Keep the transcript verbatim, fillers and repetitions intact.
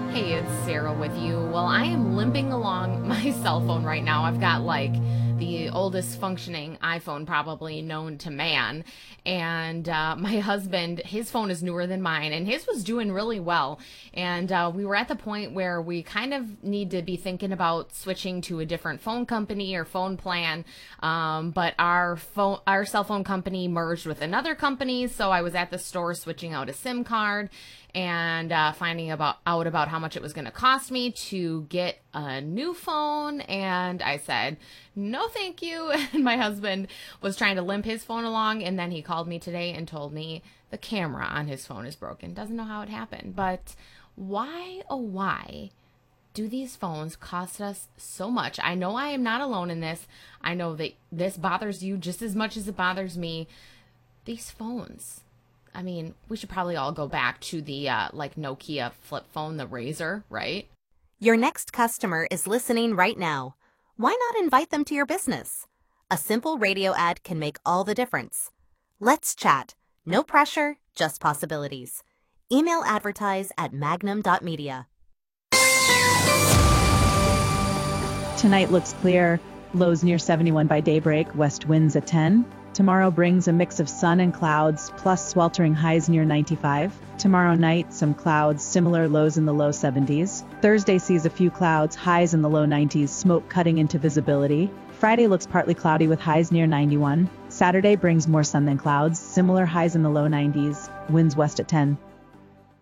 Hey, it's Sarah with you. Well, I am limping along my cell phone right now. I've got like the oldest functioning iPhone probably known to man. And uh, my husband, his phone is newer than mine, and his was doing really well. And uh, we were at the point where we kind of need to be thinking about switching to a different phone company or phone plan. Um, but our phone, our cell phone company merged with another company, so I was at the store switching out a SIM card and uh, finding about out about how much it was going to cost me to get a new phone. And I said, no, thank you. And my husband was trying to limp his phone along. And then he called me today and told me the camera on his phone is broken. Doesn't know how it happened. But why, oh, why do these phones cost us so much? I know I am not alone in this. I know that this bothers you just as much as it bothers me. These phones. I mean, we should probably all go back to the, uh, like, Nokia flip phone, the Razor, right? Your next customer is listening right now. Why not invite them to your business? A simple radio ad can make all the difference. Let's chat. No pressure, just possibilities. Email advertise at magnum dot media. Tonight looks clear. Lows near seventy-one by daybreak, west winds at ten. Tomorrow brings a mix of sun and clouds, plus sweltering highs near ninety-five. Tomorrow night, some clouds, similar lows in the low seventies. Thursday sees a few clouds, highs in the low nineties, smoke cutting into visibility. Friday looks partly cloudy with highs near ninety-one. Saturday brings more sun than clouds, similar highs in the low nineties, winds west at ten.